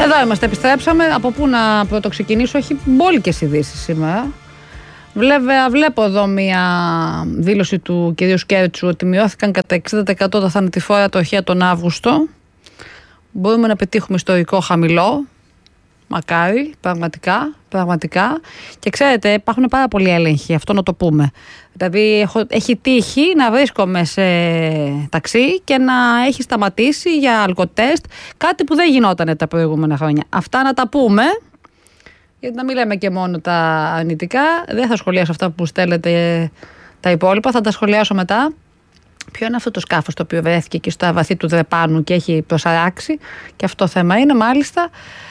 Εδώ είμαστε, επιστρέψαμε. Από πού να πρωτοξεκινήσω, έχει μπόλικες ειδήσεις σήμερα. Βέβαια, βλέπω εδώ μια δήλωση του κ. Σκέρτσου ότι μειώθηκαν κατά 60% τα θανατηφόρα τροχαία τον Αύγουστο. Μπορούμε να πετύχουμε ιστορικό χαμηλό. Μακάρι, πραγματικά. Και ξέρετε, υπάρχουν πάρα πολλοί έλεγχοι, αυτό να το πούμε. Δηλαδή, έχει τύχει να βρίσκομαι σε ταξί και να έχει σταματήσει για αλκοτέστ, κάτι που δεν γινόταν τα προηγούμενα χρόνια. Αυτά να τα πούμε, γιατί να μην λέμε και μόνο τα αρνητικά. Δεν θα σχολιάσω αυτά που στέλνετε τα υπόλοιπα, θα τα σχολιάσω μετά. Ποιο είναι αυτό το σκάφος το οποίο βρέθηκε εκεί στο βαθύ του Δρεπάνου και έχει προσαράξει, και αυτό θέμα είναι μάλιστα.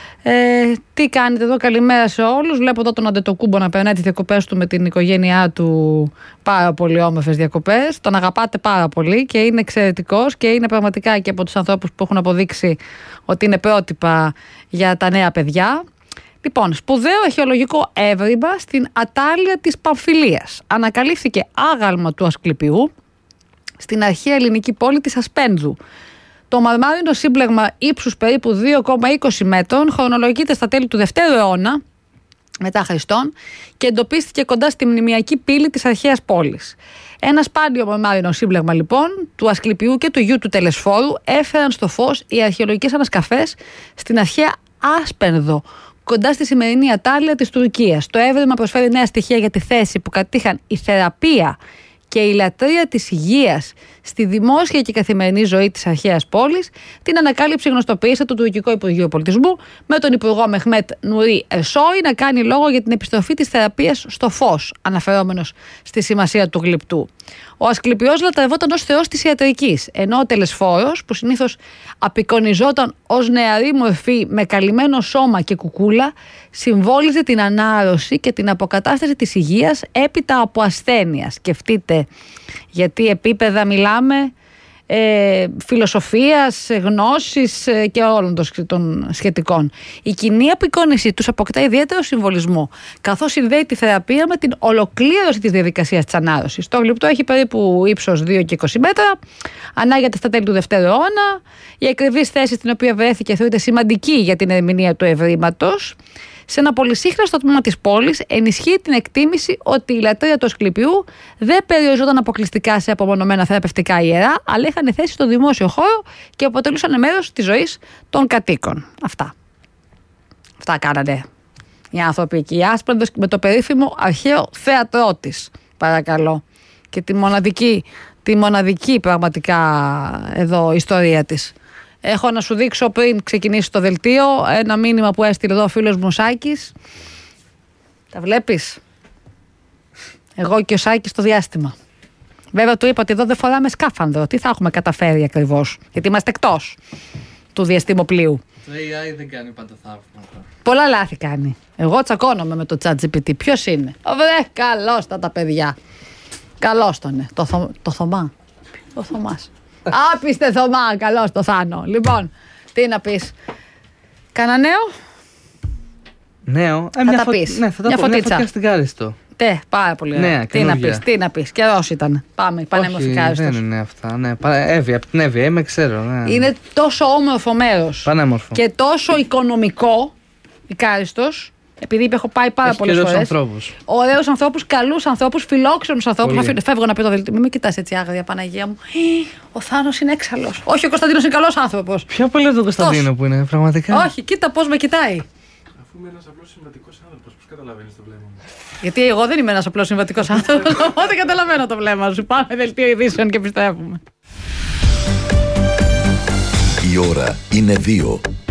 Τι κάνετε εδώ, καλημέρα σε όλους. Βλέπω εδώ τον Αντετοκούμπο να περνάει τις διακοπές του με την οικογένειά του. Πάρα πολύ όμορφες διακοπές. Τον αγαπάτε πάρα πολύ και είναι εξαιρετικός και είναι πραγματικά και από τους ανθρώπους που έχουν αποδείξει ότι είναι πρότυπα για τα νέα παιδιά. Λοιπόν, σπουδαίο αρχαιολογικό έβριμα στην ατάλεια της Παμφυλίας. Ανακαλύφθηκε άγαλμα του Ασκληπιού στην αρχαία ελληνική πόλη της Ασπένδου. Το μαρμάρινο σύμπλεγμα ύψους περίπου 2,20 μέτρων χρονολογείται στα τέλη του 2ου αιώνα μετά Χριστόν και εντοπίστηκε κοντά στη μνημειακή πύλη της αρχαίας πόλης. Ένα σπάνιο μαρμάρινο σύμπλεγμα λοιπόν του Ασκληπιού και του γιου του Τελεσφόρου έφεραν στο φως οι αρχαιολογικές ανασκαφές στην αρχαία Άσπενδο, κοντά στη σημερινή ατάλεια της Τουρκίας. Το έβριμα προσφέρει νέα στοιχεία για τη θέση που κατήχαν η θεραπεία και η λατρεία της υγείας στη δημόσια και καθημερινή ζωή της αρχαίας πόλης. Την ανακάλυψη γνωστοποίησε το Τουρκικό Υπουργείο Πολιτισμού με τον Υπουργό Μεχμέτ Νουρί Ερσόη να κάνει λόγο για την επιστροφή της θεραπείας στο φως, αναφερόμενος στη σημασία του γλυπτού. Ο Ασκληπιός λατρευόταν ως θεός της ιατρικής, ενώ ο Τελεσφόρος, που συνήθως απεικονιζόταν ως νεαρή μορφή με καλυμμένο σώμα και κουκούλα, συμβόλιζε την ανάρρωση και την αποκατάσταση της υγείας έπειτα από ασθένεια. Σκεφτείτε γιατί επίπεδα μιλάμε φιλοσοφίας, γνώσης και όλων των σχετικών. Η κοινή απεικόνιση τους αποκτά ιδιαίτερο συμβολισμό, καθώς συνδέει τη θεραπεία με την ολοκλήρωση της διαδικασίας της ανάρρωσης. Το γλυπτό έχει περίπου ύψος 2,20 μέτρα, ανάγεται στα τέλη του 2ου αιώνα. Η ακριβής θέση στην οποία βρέθηκε θεωρείται σημαντική για την ερμηνεία του ευρήματος. Σε ένα πολυσύχναστο τμήμα της πόλης ενισχύει την εκτίμηση ότι η λατρεία του Ασκληπιού δεν περιοριζόταν αποκλειστικά σε απομονωμένα θεραπευτικά ιερά, αλλά είχαν θέση στο δημόσιο χώρο και αποτελούσαν μέρος της ζωής των κατοίκων. Αυτά κάνανε οι άνθρωποι εκεί. Η Άσπραντος με το περίφημο αρχαίο θέατρό της, παρακαλώ. Και τη μοναδική πραγματικά εδώ ιστορία της. Έχω να σου δείξω πριν ξεκινήσει το δελτίο ένα μήνυμα που έστειλε εδώ ο φίλος μου Σάκης. Τα βλέπεις? Εγώ και ο Σάκης στο διάστημα. Βέβαια του είπα ότι εδώ δεν φοράμε σκάφανδρο. Τι θα έχουμε καταφέρει ακριβώς? Γιατί είμαστε εκτός του διαστημοπλοίου. Το AI δεν κάνει πάντα θαύματα. Πολλά λάθη κάνει. Εγώ τσακώνομαι με το ChatGPT. Ποιος είναι? Καλώς τα παιδιά. Καλώς τον είναι. Το Θωμά. Ο Θωμάς. Άπιστε Θωμά, καλώς το Θάνο. Λοιπόν, τι να πεις? Κάνα νέο? Νέο? Θα τα πεις. Ναι, θα τα πω. Μια φωτιά στην Κάριστο. Πάρα πολύ ωραία. Τι να πεις, καιρός ήταν. Πάμε, πανέμορφη Κάριστος. Δεν είναι αυτά, ναι. Εύη, από την Εύη, είμαι ξέρω. Ναι. Είναι τόσο όμορφο μέρος. Πανέμορφο. Και τόσο οικονομικό η Κάριστος. Επειδή έχω πάει πάρα πολλές φορές. Ωραίους ανθρώπους, καλούς ανθρώπους, φιλόξενους ανθρώπους. Φεύγω να πει το δελτίο. Μην με κοιτάς έτσι άγρια, Παναγία μου. Ο Θάνος είναι έξαλλος. Όχι, ο Κωνσταντίνος είναι καλός άνθρωπος. Πιο πολύ από τον Κωνσταντίνο που είναι, πραγματικά. Όχι, κοίτα πώς με κοιτάει. Αφού είμαι ένας απλός συμβατικός άνθρωπος, πώς καταλαβαίνεις το βλέμμα μου? Γιατί εγώ δεν είμαι ένας απλός συμβατικός άνθρωπος. Οπότε καταλαβαίνω το βλέμμα σου. Πάμε δελτίο ειδήσεων και επιστρέφουμε. Η ώρα είναι 2.